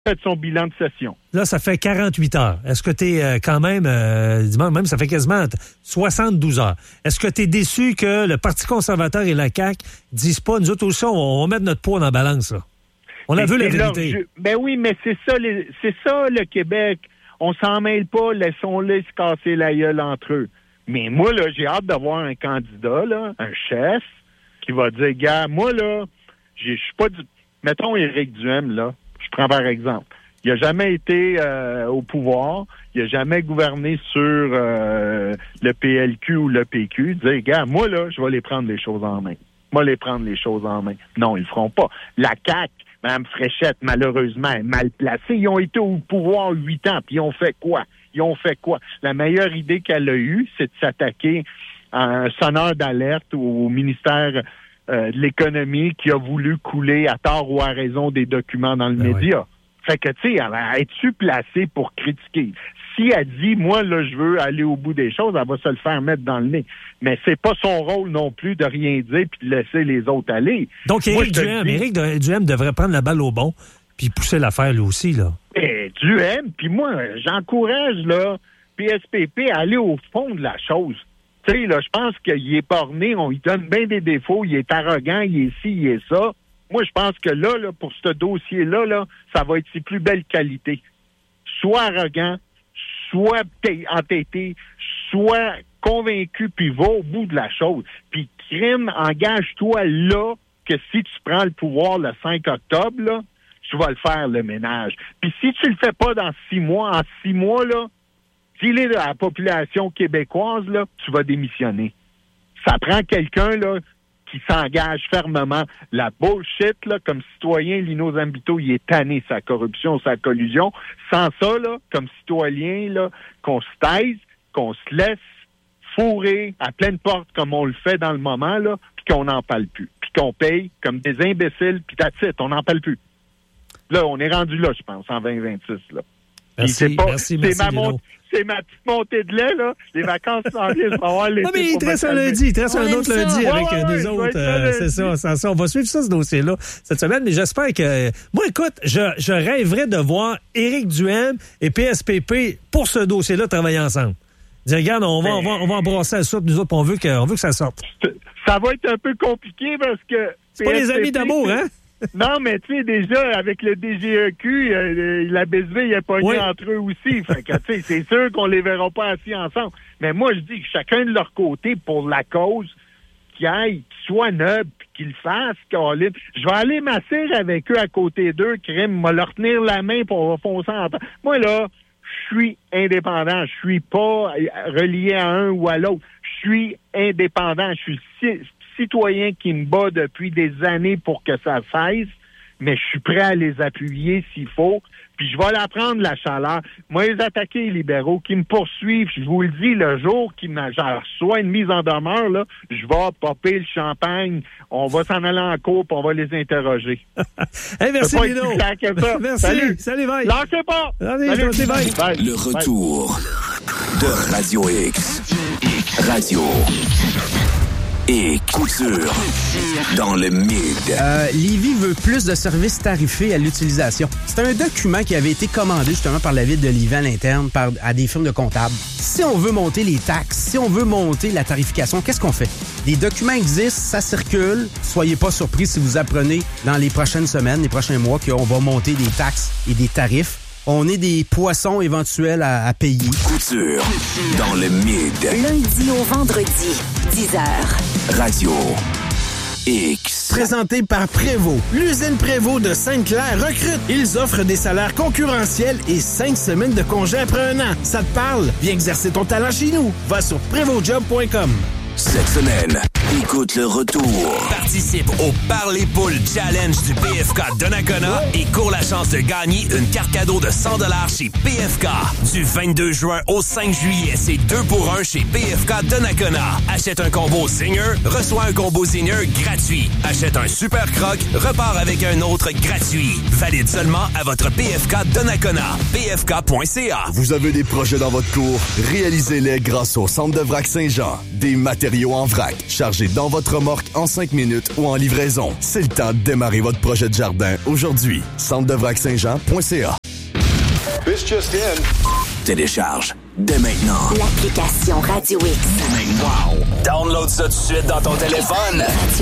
fait son bilan de session. Là, ça fait 48 heures. Est-ce que tu es quand même, dimanche même, ça fait quasiment 72 heures. Est-ce que tu es déçu que le Parti conservateur et la CAQ disent pas, nous autres aussi, on va mettre notre poids dans la balance, là? On a vu la vérité. Ben oui, mais c'est ça le Québec. On s'en mêle pas, laissons-les se casser la gueule entre eux. Mais moi, là, j'ai hâte d'avoir un candidat, là, un chef, qui va dire, gars, moi, là, je suis pas du... Mettons Éric Duhaime, là, je prends par exemple. Il n'a jamais été au pouvoir, il n'a jamais gouverné sur le PLQ ou le PQ. Dire, gars, moi, là, je vais les prendre les choses en main. Non, ils le feront pas. La CAQ, Mme Fréchette, malheureusement, est mal placée. Ils ont été au pouvoir 8 ans, puis ils ont fait quoi? La meilleure idée qu'elle a eue, c'est de s'attaquer à un sonneur d'alerte au ministère de l'Économie qui a voulu couler à tort ou à raison des documents dans le média. Ouais. Fait que, tu sais, es-tu placée pour critiquer? Si elle dit, moi, là, je veux aller au bout des choses, elle va se le faire mettre dans le nez. Mais c'est pas son rôle non plus de rien dire puis de laisser les autres aller. Donc, Éric Duhaime devrait prendre la balle au bon puis pousser l'affaire, lui aussi, là. Duhaime, puis moi, j'encourage, là, PSPP à aller au fond de la chose. Tu sais, là, je pense qu'il est borné, on lui donne bien des défauts, il est arrogant, il est ci, il est ça. Moi, je pense que là, pour ce dossier-là, là, ça va être ses plus belles qualités. Soit arrogant, soit entêté, soit convaincu, puis va au bout de la chose. Puis crime, engage-toi là, que si tu prends le pouvoir le 5 octobre, là, tu vas le faire, le ménage. Puis si tu le fais pas dans 6 mois, en 6 mois, là, s'il est de la population québécoise, là, tu vas démissionner. Ça prend quelqu'un, là, qui s'engage fermement. La bullshit, là, comme citoyen, Lino Zambito, il est tanné, sa corruption, sa collusion. Sans ça, là, comme citoyen, là, qu'on se taise, qu'on se laisse fourrer à pleine porte comme on le fait dans le moment, là, puis qu'on n'en parle plus. Puis qu'on paye comme des imbéciles, puis that's it, on n'en parle plus. Là, on est rendu là, je pense, en 2026, là. Merci, c'est ma petite montée de lait, là. Les vacances s'en viennent, je vais avoir les... Non, mais il te reste un autre lundi avec nous autres. C'est ça. On va suivre ça, ce dossier-là, cette semaine. Mais j'espère que... Moi, écoute, je rêverais de voir Éric Duhaime et PSPP, pour ce dossier-là, travailler ensemble. Dire, regarde, on va embrasser la soupe, nous autres, on veut que ça sorte. Ça va être un peu compliqué parce que... C'est pas les amis d'amour, hein? Non, mais tu sais, déjà, avec le DGEQ, la BSV, il est pogné entre eux aussi. Fait que, tu sais, c'est sûr qu'on les verra pas assis ensemble. Mais moi, je dis que chacun de leur côté, pour la cause, qu'ils soient nobles, qu'ils le fassent, Colin. Je vais aller m'asseoir avec eux à côté d'eux, crime, me leur tenir la main pour foncer en temps. Moi, là, je suis indépendant. Je suis pas relié à un ou à l'autre. Je suis indépendant. Je suis citoyen qui me bat depuis des années pour que ça cesse, mais je suis prêt à les appuyer s'il faut, puis je vais la prendre, la chaleur. Moi, les attaquer, les libéraux, qui me poursuivent, je vous le dis, le jour qu'ils reçoivent une mise en demeure, là, je vais popper le champagne, on va s'en aller en cours, puis on va les interroger. Hey, merci, Lino. Merci. Salut, bye. Lâchez pas. Salut, bye. Bye. Le retour de Radio X. Radio et couture dans le mid. Lévis veut plus de services tarifés à l'utilisation. C'est un document qui avait été commandé justement par la ville de Lévis à l'interne à des firmes de comptables. Si on veut monter les taxes, si on veut monter la tarification, qu'est-ce qu'on fait? Les documents existent, ça circule. Soyez pas surpris si vous apprenez dans les prochaines semaines, les prochains mois qu'on va monter des taxes et des tarifs. On est des poissons éventuels à payer. Couture dans le mid. Lundi au vendredi, 10h. Radio X. Présenté par Prévost. L'usine Prévost de Sainte-Claire recrute. Ils offrent des salaires concurrentiels et 5 semaines de congé après un an. Ça te parle? Viens exercer ton talent chez nous. Va sur prévostjob.com. Cette semaine, écoute le retour. Participe au Parler Poules Challenge du PFK Donnacona et cours la chance de gagner une carte cadeau de 100$ chez PFK. Du 22 juin au 5 juillet, c'est 2 pour 1 chez PFK Donnacona. Achète un combo Zinger, reçois un combo Zinger gratuit. Achète un Super Croc, repars avec un autre gratuit. Valide seulement à votre PFK Donnacona. pfk.ca. Vous avez des projets dans votre cour? Réalisez-les grâce au Centre de Vrac Saint-Jean. Des matériaux en vrac, chargés dans votre remorque en 5 minutes ou en livraison. C'est le temps de démarrer votre projet de jardin aujourd'hui. Centre-de-vrac-Saint-Jean.ca. This just in. Télécharge dès maintenant l'application Radio X. Wow! Download ça tout de suite dans ton téléphone.